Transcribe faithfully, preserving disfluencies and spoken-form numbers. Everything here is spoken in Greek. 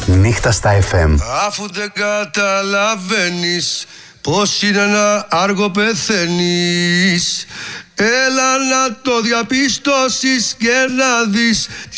Νύχτα στα εφ εμ. Αφού δεν καταλαβαίνεις πως είναι ένα άργο πεθαίνεις, έλα να το διαπιστώσεις και να δεις